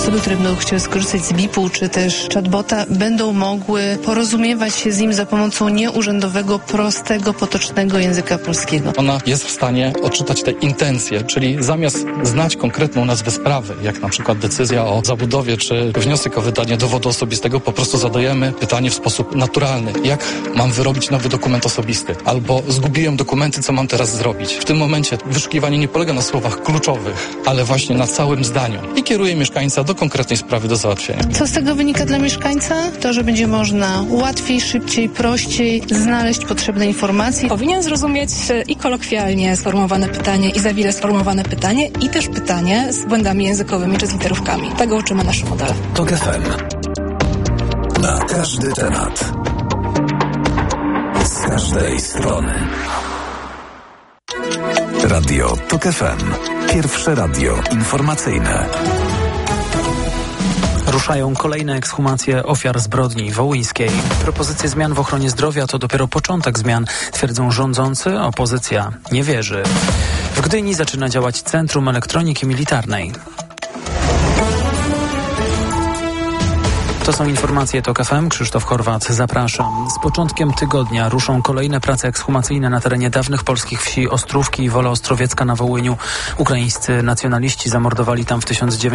osoby, które będą chciały skorzystać z BIP-u czy też chatbota, będą mogły porozumiewać się z nim za pomocą nieurzędowego, prostego, potocznego języka polskiego. Ona jest w stanie odczytać te intencje, czyli zamiast znać konkretną nazwę sprawy, jak na przykład decyzja o zabudowie czy wniosek o wydanie dowodu osobistego, po prostu zadajemy pytanie w sposób naturalny. Jak mam wyrobić nowy dokument osobisty? Albo zgubiłem dokumenty, co mam teraz zrobić? W tym momencie wyszukiwanie nie polega na słowach kluczowych, ale właśnie na całym zdaniu i kieruje mieszkańca do konkretnej sprawy do załatwienia. Co z tego wynika dla mieszkańca? To, że będzie można łatwiej, szybciej, prościej znaleźć potrzebne informacje. Powinien zrozumieć i kolokwialnie sformułowane pytanie, i za wiele sformułowane pytanie, i też pytanie z błędami językowymi czy z literówkami. Tego uczymy nasze modele. TOK FM. Na każdy temat. Z każdej strony. Radio TOK FM. Pierwsze radio informacyjne. Ruszają kolejne ekshumacje ofiar zbrodni wołyńskiej. Propozycje zmian w ochronie zdrowia to dopiero początek zmian, twierdzą rządzący, opozycja nie wierzy. W Gdyni zaczyna działać Centrum Elektroniki Militarnej. To są informacje TOK FM. Krzysztof Horwat, zapraszam. Z początkiem tygodnia ruszą kolejne prace ekshumacyjne na terenie dawnych polskich wsi Ostrówki i Wola Ostrowiecka na Wołyniu. Ukraińscy nacjonaliści zamordowali tam w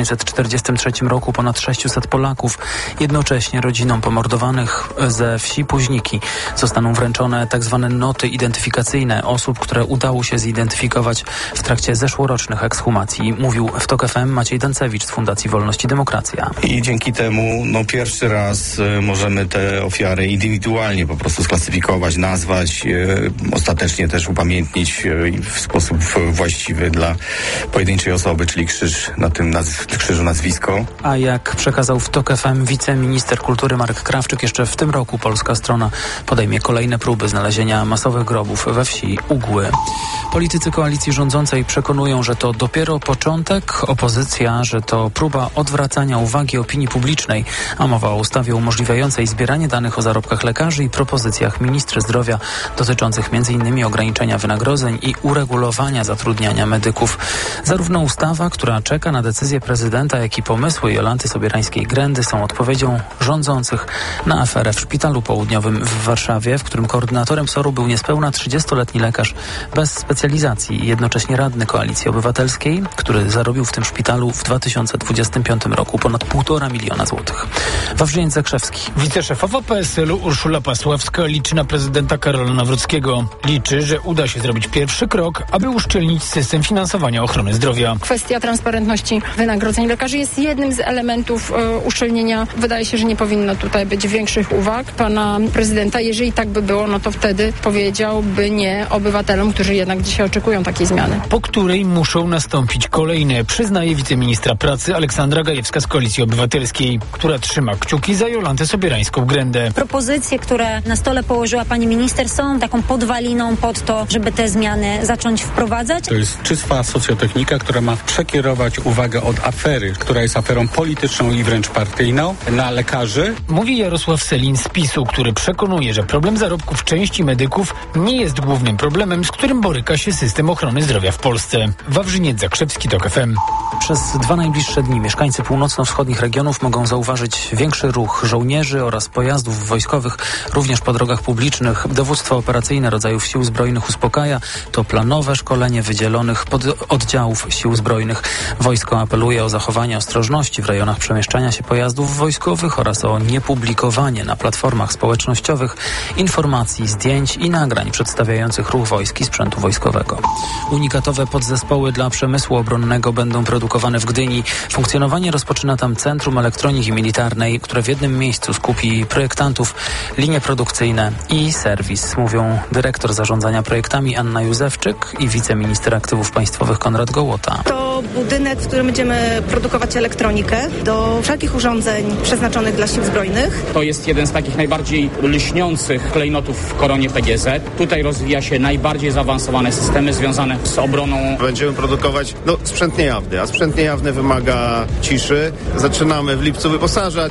1943 roku ponad 600 Polaków. Jednocześnie rodzinom pomordowanych ze wsi Późniki zostaną wręczone tzw. noty identyfikacyjne osób, które udało się zidentyfikować w trakcie zeszłorocznych ekshumacji. Mówił w TOK FM Maciej Dancewicz z Fundacji Wolność i Demokracja. I dzięki temu pierwszy raz możemy te ofiary indywidualnie po prostu sklasyfikować, nazwać, ostatecznie też upamiętnić w sposób właściwy dla pojedynczej osoby, czyli krzyż na tym krzyżu nazwisko. A jak przekazał w TOK FM wiceminister kultury Marek Krawczyk, jeszcze w tym roku polska strona podejmie kolejne próby znalezienia masowych grobów we wsi Ugły. Politycy koalicji rządzącej przekonują, że to dopiero początek, opozycja, że to próba odwracania uwagi opinii publicznej, a mowa o ustawie umożliwiającej zbieranie danych o zarobkach lekarzy i propozycjach ministra zdrowia dotyczących m.in. ograniczenia wynagrodzeń i uregulowania zatrudniania medyków. Zarówno ustawa, która czeka na decyzję prezydenta, jak i pomysły Jolanty Sobierańskiej-Grendy są odpowiedzią rządzących na aferę w Szpitalu Południowym w Warszawie, w którym koordynatorem SOR-u był niespełna 30-letni lekarz bez specjalizacji i jednocześnie radny Koalicji Obywatelskiej, który zarobił w tym szpitalu w 2025 roku ponad 1,5 miliona złotych. Wawrzyniec Zakrzewski. Wiceszefowa PSL-u Urszula Pasławska liczy na prezydenta Karola Nawrockiego. Liczy, że uda się zrobić pierwszy krok, aby uszczelnić system finansowania ochrony zdrowia. Kwestia transparentności wynagrodzeń lekarzy jest jednym z elementów uszczelnienia. Wydaje się, że nie powinno tutaj być większych uwag pana prezydenta. Jeżeli tak by było, no to wtedy powiedziałby nie obywatelom, którzy jednak dzisiaj oczekują takiej zmiany. Po której muszą nastąpić kolejne, przyznaje wiceministra pracy Aleksandra Gajewska z Koalicji Obywatelskiej, która trzyma kciuki za Jolantę Sobierańską-Grendę. Propozycje, które na stole położyła pani minister, są taką podwaliną pod to, żeby te zmiany zacząć wprowadzać. To jest czysta socjotechnika, która ma przekierować uwagę od afery, która jest aferą polityczną i wręcz partyjną, na lekarzy. Mówi Jarosław Sellin z PiS-u, który przekonuje, że problem zarobków części medyków nie jest głównym problemem, z którym boryka się system ochrony zdrowia w Polsce. Wawrzyniec Zakrzewski, TOK FM. Przez 2 najbliższe dni mieszkańcy północno-wschodnich regionów mogą zauważyć większy ruch żołnierzy oraz pojazdów wojskowych, również po drogach publicznych. Dowództwo operacyjne rodzajów sił zbrojnych uspokaja. To planowe szkolenie wydzielonych oddziałów sił zbrojnych. Wojsko apeluje o zachowanie ostrożności w rejonach przemieszczania się pojazdów wojskowych oraz o niepublikowanie na platformach społecznościowych informacji, zdjęć i nagrań przedstawiających ruch wojsk i sprzętu wojskowego. Unikatowe podzespoły dla przemysłu obronnego będą produkowane w Gdyni. Funkcjonowanie rozpoczyna tam Centrum Elektroniki Militarnej, które w jednym miejscu skupi projektantów, linie produkcyjne i serwis, mówią dyrektor zarządzania projektami Anna Józefczyk i wiceminister aktywów państwowych Konrad Gołota. To budynek, w którym będziemy produkować elektronikę do wszelkich urządzeń przeznaczonych dla sił zbrojnych. To jest jeden z takich najbardziej lśniących klejnotów w koronie PGZ. Tutaj rozwija się najbardziej zaawansowane systemy związane z obroną. Będziemy produkować sprzęt niejawny, a sprzęt niejawny wymaga ciszy. Zaczynamy w lipcu wyposażać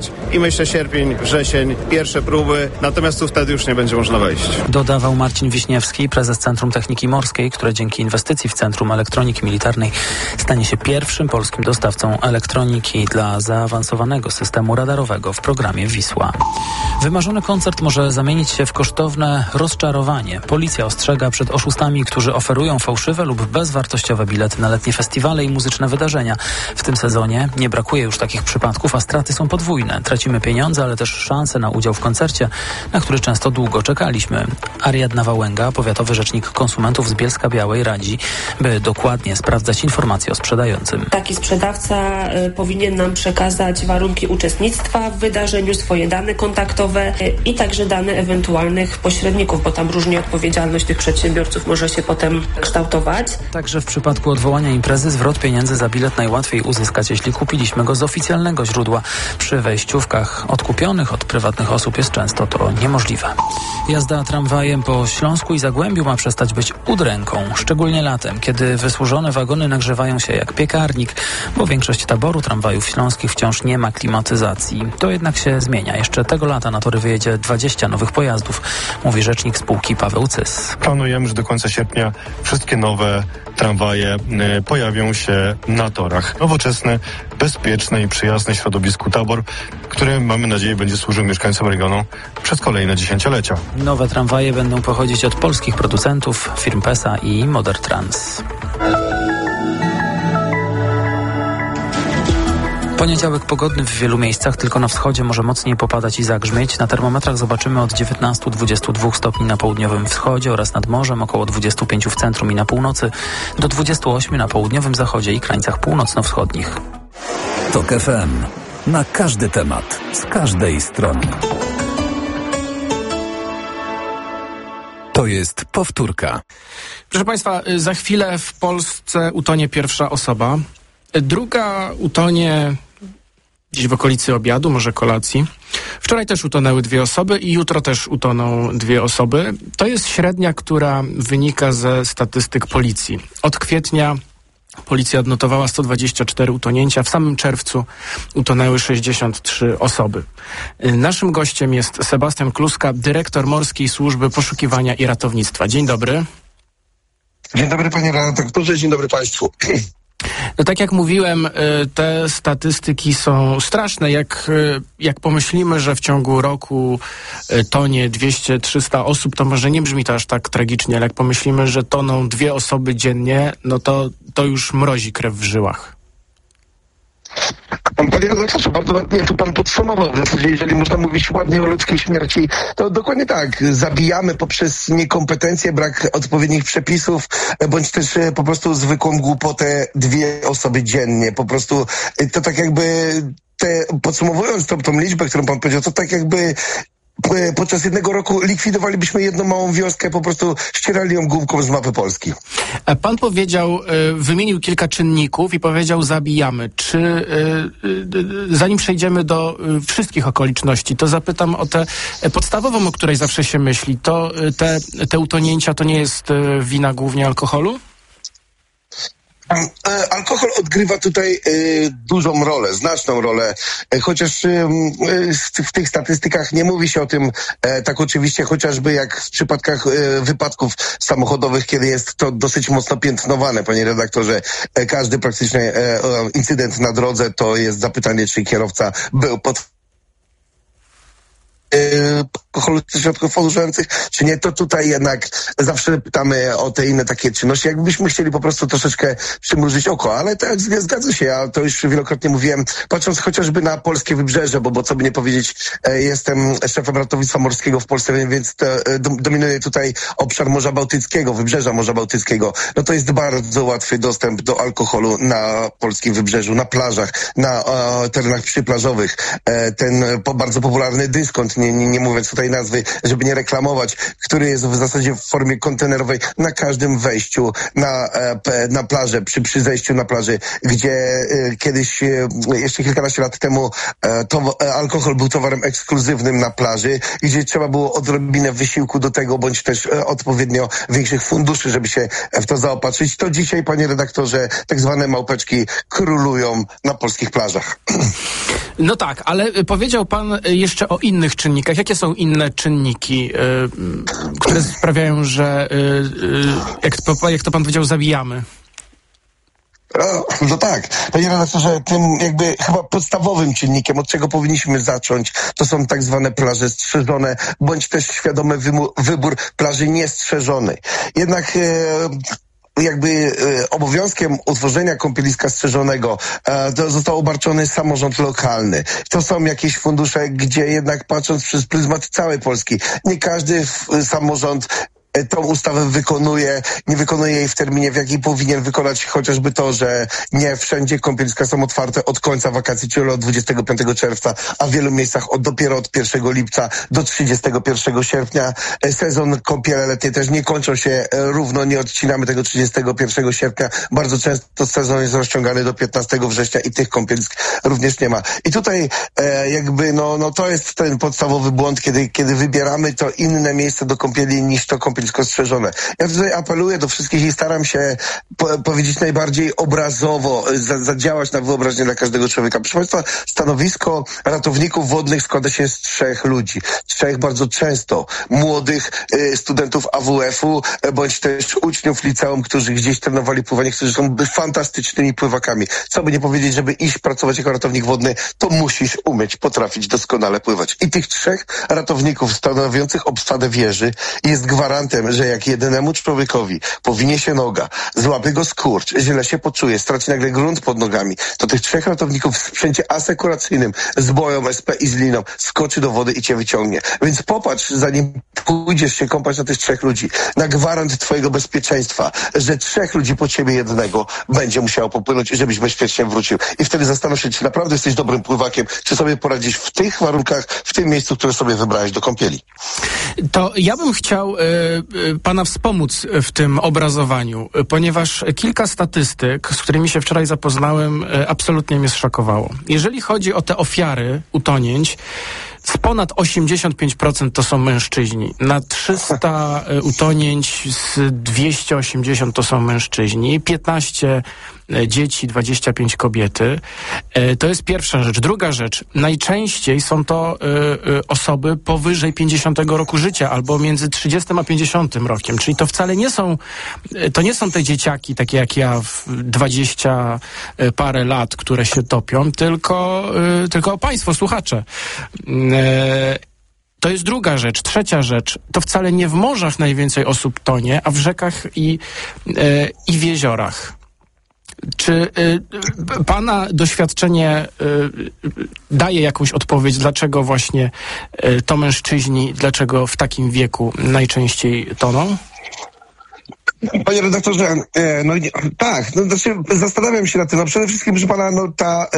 pracować i myślę sierpień, wrzesień, pierwsze próby, natomiast tu wtedy już nie będzie można wejść. Dodawał Marcin Wiśniewski, prezes Centrum Techniki Morskiej, które dzięki inwestycji w Centrum Elektroniki Militarnej stanie się pierwszym polskim dostawcą elektroniki dla zaawansowanego systemu radarowego w programie Wisła. Wymarzony koncert może zamienić się w kosztowne rozczarowanie. Policja ostrzega przed oszustami, którzy oferują fałszywe lub bezwartościowe bilety na letnie festiwale i muzyczne wydarzenia. W tym sezonie nie brakuje już takich przypadków, a straty są podwójne. Tracimy pieniądze, ale też szanse na udział w koncercie, na który często długo czekaliśmy. Ariadna Wałęga, powiatowy rzecznik konsumentów z Bielska-Białej, radzi, by dokładnie sprawdzać informacje o sprzedającym. Taki sprzedawca powinien nam przekazać warunki uczestnictwa w wydarzeniu, swoje dane kontaktowe i także dane ewentualnych pośredników, bo tam różnie odpowiedzialność tych przedsiębiorców może się potem kształtować. Także w przypadku odwołania imprezy zwrot pieniędzy za bilet najłatwiej uzyskać, jeśli kupiliśmy go z oficjalnego źródła. Przy wejściówkach odkupionych od prywatnych osób jest często to niemożliwe. Jazda tramwajem po Śląsku i Zagłębiu ma przestać być udręką, szczególnie latem, kiedy wysłużone wagony nagrzewają się jak piekarnik, bo większość taboru tramwajów śląskich wciąż nie ma klimatyzacji. To jednak się zmienia. Jeszcze tego lata na tory wyjedzie 20 nowych pojazdów, mówi rzecznik spółki Paweł Cys. Planujemy, że do końca sierpnia wszystkie nowe tramwaje pojawią się na torach. Nowoczesny, bezpieczny i przyjazny środowisku tabor, który mamy nadzieję będzie służył mieszkańcom regionu przez kolejne dziesięciolecia. Nowe tramwaje będą pochodzić od polskich producentów, firm PESA i Modertrans. Poniedziałek pogodny w wielu miejscach, tylko na wschodzie może mocniej popadać i zagrzmieć. Na termometrach zobaczymy od 19-22 stopni na południowym wschodzie oraz nad morzem, około 25 w centrum i na północy, do 28 na południowym zachodzie i krańcach północno-wschodnich. TOK FM. Na każdy temat, z każdej strony. To jest powtórka. Proszę Państwa, za chwilę w Polsce utonie pierwsza osoba. Druga utonie gdzieś w okolicy obiadu, może kolacji. Wczoraj też utonęły 2 osoby i jutro też utoną 2 osoby. To jest średnia, która wynika ze statystyk policji. Od kwietnia policja odnotowała 124 utonięcia. W samym czerwcu utonęły 63 osoby. Naszym gościem jest Sebastian Kluska, dyrektor Morskiej Służby Poszukiwania i Ratownictwa. Dzień dobry. Dzień dobry panie redaktorze, dzień dobry państwu. No tak jak mówiłem, te statystyki są straszne. Jak pomyślimy, że w ciągu roku tonie 200-300 osób, to może nie brzmi to aż tak tragicznie, ale jak pomyślimy, że toną 2 osoby dziennie, no to już mrozi krew w żyłach. Panie redaktorze, bardzo ładnie tu pan podsumował. W zasadzie, jeżeli można mówić ładnie o ludzkiej śmierci, to dokładnie tak. Zabijamy poprzez niekompetencję, brak odpowiednich przepisów, bądź też po prostu zwykłą głupotę 2 osoby dziennie. Po prostu to tak jakby, podsumowując tą liczbę, którą pan powiedział, to tak jakby podczas jednego roku likwidowalibyśmy jedną małą wioskę, po prostu ścierali ją gumką z mapy Polski. Pan powiedział, wymienił kilka czynników i powiedział zabijamy. Czy zanim przejdziemy do wszystkich okoliczności, to zapytam o tę podstawową, o której zawsze się myśli. To te utonięcia to nie jest wina głównie alkoholu? Alkohol odgrywa tutaj dużą rolę, znaczną rolę, chociaż w tych statystykach nie mówi się o tym tak oczywiście, chociażby jak w przypadkach wypadków samochodowych, kiedy jest to dosyć mocno piętnowane, panie redaktorze. Każdy praktycznie incydent na drodze to jest zapytanie, czy kierowca był pod alkoholu, środków odurzających, czy nie, to tutaj jednak zawsze pytamy o te inne takie czynności. Jakbyśmy chcieli po prostu troszeczkę przymrużyć oko, ale tak, zgadza się, ja to już wielokrotnie mówiłem, patrząc chociażby na polskie wybrzeże, bo co by nie powiedzieć, jestem szefem ratownictwa morskiego w Polsce, więc dominuje tutaj obszar Morza Bałtyckiego, wybrzeża Morza Bałtyckiego. No to jest bardzo łatwy dostęp do alkoholu na polskim wybrzeżu, na plażach, na terenach przyplażowych. Ten bardzo popularny dyskont, nie mówiąc tutaj tej nazwy, żeby nie reklamować, który jest w zasadzie w formie kontenerowej na każdym wejściu na plażę, przy zejściu na plaży, gdzie kiedyś, jeszcze kilkanaście lat temu, alkohol był towarem ekskluzywnym na plaży, gdzie trzeba było odrobinę wysiłku do tego, bądź też odpowiednio większych funduszy, żeby się w to zaopatrzyć. To dzisiaj, panie redaktorze, tak zwane małpeczki królują na polskich plażach. No tak, ale powiedział pan jeszcze o innych czynnikach. Jakie są inne czynniki, które sprawiają, że jak to pan powiedział, zabijamy? No tak, panie redaktorze, tym jakby chyba podstawowym czynnikiem, od czego powinniśmy zacząć, to są tak zwane plaże strzeżone, bądź też świadomy wybór plaży niestrzeżonej. Jednak obowiązkiem utworzenia kąpieliska strzeżonego został obarczony samorząd lokalny. To są jakieś fundusze, gdzie jednak patrząc przez pryzmat całej Polski, nie każdy samorząd tą ustawę nie wykonuje jej w terminie, w jakiej powinien wykonać, chociażby to, że nie wszędzie kąpieliska są otwarte od końca wakacji, czyli od 25 czerwca, a w wielu miejscach dopiero od 1 lipca do 31 sierpnia. Sezon kąpiele letnie też nie kończą się równo, nie odcinamy tego 31 sierpnia. Bardzo często sezon jest rozciągany do 15 września i tych kąpielisk również nie ma. I tutaj to jest ten podstawowy błąd, kiedy wybieramy to inne miejsce do kąpieli niż to kąpielisko strzeżone. Ja tutaj apeluję do wszystkich i staram się powiedzieć najbardziej obrazowo, zadziałać na wyobraźnię dla każdego człowieka. Proszę państwa, stanowisko ratowników wodnych składa się z 3 ludzi. 3 bardzo często młodych studentów AWF-u, bądź też uczniów liceum, którzy gdzieś trenowali pływanie, którzy są fantastycznymi pływakami. Co by nie powiedzieć, żeby iść pracować jako ratownik wodny, to musisz potrafić doskonale pływać. I tych 3 ratowników stanowiących obsadę wieży jest gwarantem, że jak jedynemu człowiekowi powinie się noga, złapie go skurcz, źle się poczuje, straci nagle grunt pod nogami, to tych 3 ratowników w sprzęcie asekuracyjnym z boją SP i z liną skoczy do wody i cię wyciągnie. Więc popatrz, zanim pójdziesz się kąpać na tych 3 ludzi, na gwarant twojego bezpieczeństwa, że 3 ludzi po ciebie jednego będzie musiało popłynąć, żebyś bezpiecznie wrócił. I wtedy zastanów się, czy naprawdę jesteś dobrym pływakiem, czy sobie poradzisz w tych warunkach, w tym miejscu, które sobie wybrałeś do kąpieli. To ja bym chciał pana wspomóc w tym obrazowaniu, ponieważ kilka statystyk, z którymi się wczoraj zapoznałem, absolutnie mnie zszokowało. Jeżeli chodzi o te ofiary utonięć, z ponad 85% to są mężczyźni. Na 300 utonięć z 280 to są mężczyźni. 15 dzieci, 25 kobiety. To jest pierwsza rzecz. Druga rzecz. Najczęściej są to osoby powyżej 50 roku życia albo między 30 a 50 rokiem. Czyli to wcale nie są te dzieciaki takie jak ja w 20 parę lat, które się topią, tylko państwo, słuchacze. To jest druga rzecz. Trzecia rzecz. To wcale nie w morzach najwięcej osób tonie, a w rzekach i w jeziorach. Czy pana doświadczenie daje jakąś odpowiedź, dlaczego właśnie to mężczyźni, dlaczego w takim wieku najczęściej toną? Panie redaktorze, zastanawiam się nad tym. Przede wszystkim, proszę pana, ta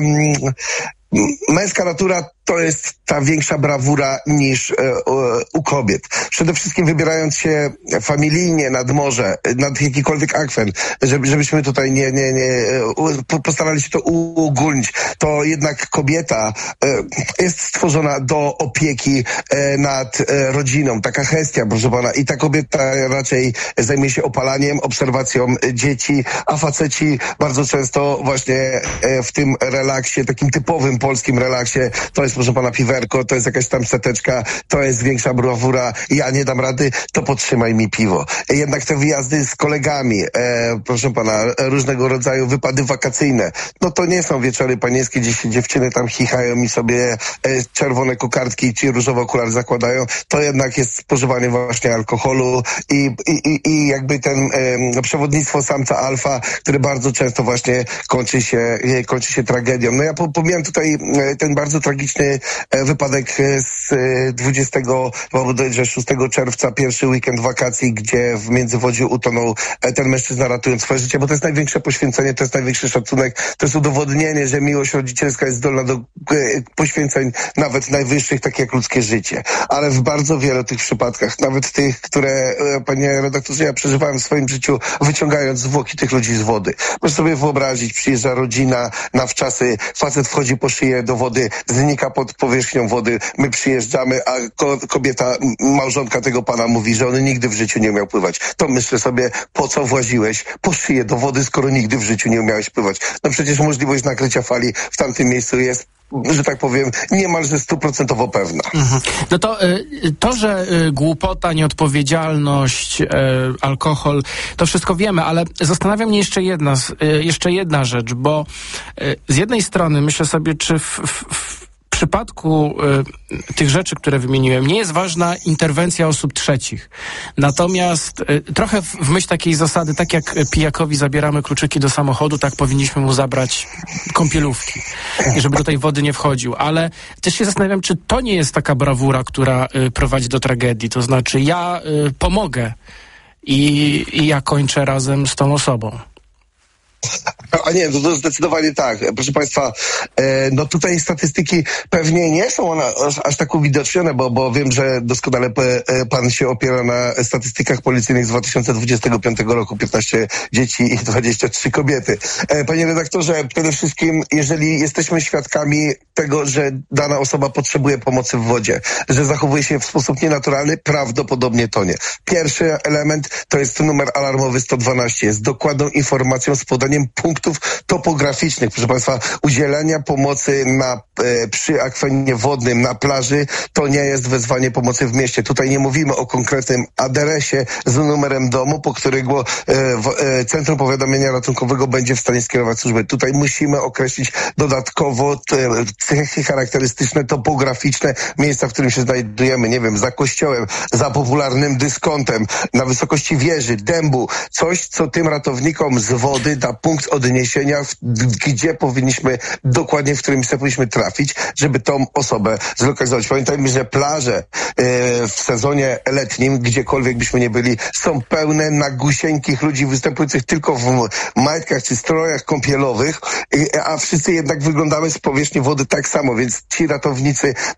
męska natura to jest ta większa brawura niż u kobiet. Przede wszystkim wybierając się familijnie nad morze, nad jakikolwiek akwen, żebyśmy tutaj nie postarali się to uogólnić, to jednak kobieta jest stworzona do opieki nad rodziną. Taka hestia, proszę pana. I ta kobieta raczej zajmuje się opalaniem, obserwacją dzieci, a faceci bardzo często właśnie w tym relaksie, takim typowym polskim relaksie, to jest, proszę pana, piwerko, to jest jakaś tam seteczka, to jest większa brawura, ja nie dam rady, to podtrzymaj mi piwo. Jednak te wyjazdy z kolegami, proszę pana, różnego rodzaju wypady wakacyjne, no to nie są wieczory panieńskie, gdzie się dziewczyny tam chichają i sobie czerwone kokardki czy różowe okulary zakładają, to jednak jest spożywanie właśnie alkoholu i jakby ten przewodnictwo samca alfa, które bardzo często właśnie kończy się tragedią. No ja pomijam tutaj ten bardzo tragiczny Pamiętamy wypadek z 26 czerwca, pierwszy weekend wakacji, gdzie w Międzywodziu utonął ten mężczyzna, ratując swoje życie, bo to jest największe poświęcenie, to jest największy szacunek, to jest udowodnienie, że miłość rodzicielska jest zdolna do poświęceń nawet najwyższych, tak jak ludzkie życie. Ale w bardzo wielu tych przypadkach, nawet tych, które, panie redaktorze, ja przeżywałem w swoim życiu, wyciągając zwłoki tych ludzi z wody. Proszę sobie wyobrazić, przyjeżdża rodzina na wczasy, facet wchodzi po szyję do wody, znika pod powierzchnią wody, my przyjeżdżamy, a kobieta, małżonka tego pana mówi, że on nigdy w życiu nie umiał pływać. To myślę sobie, po co właziłeś po szyję do wody, skoro nigdy w życiu nie umiałeś pływać? No przecież możliwość nakrycia fali w tamtym miejscu jest, że tak powiem, niemalże 100% pewna. No to, że głupota, nieodpowiedzialność, alkohol, to wszystko wiemy, ale zastanawia mnie jeszcze jedna rzecz, bo z jednej strony myślę sobie, czy w przypadku tych rzeczy, które wymieniłem, nie jest ważna interwencja osób trzecich. Natomiast trochę w myśl takiej zasady, tak jak pijakowi zabieramy kluczyki do samochodu, tak powinniśmy mu zabrać kąpielówki i żeby do tej wody nie wchodził. Ale też się zastanawiam, czy to nie jest taka brawura, która prowadzi do tragedii. To znaczy ja pomogę i ja kończę razem z tą osobą. A nie, to zdecydowanie tak. Proszę państwa, no tutaj statystyki pewnie nie są aż tak uwidocznione, bo wiem, że doskonale pan się opiera na statystykach policyjnych z 2025 roku. 15 dzieci i 23 kobiety. Panie redaktorze, przede wszystkim, jeżeli jesteśmy świadkami tego, że dana osoba potrzebuje pomocy w wodzie, że zachowuje się w sposób nienaturalny, prawdopodobnie tonie. Pierwszy element to jest numer alarmowy 112 z dokładną informacją, z podaniem punktów topograficznych, proszę państwa, udzielenia pomocy przy akwenie wodnym na plaży to nie jest wezwanie pomocy w mieście. Tutaj nie mówimy o konkretnym adresie z numerem domu, po którego Centrum Powiadamiania Ratunkowego będzie w stanie skierować służby. Tutaj musimy określić dodatkowo cechy charakterystyczne, topograficzne miejsca, w którym się znajdujemy, nie wiem, za kościołem, za popularnym dyskontem, na wysokości wieży, dębu, coś, co tym ratownikom z wody da punkt odniesienia, gdzie powinniśmy dokładnie, w którym miejsce powinniśmy trafić, żeby tą osobę zlokalizować. Pamiętajmy, że plaże w sezonie letnim, gdziekolwiek byśmy nie byli, są pełne nagusieńkich ludzi występujących tylko w majtkach czy strojach kąpielowych, a wszyscy jednak wyglądamy z powierzchni wody tak samo, więc ci ratownicy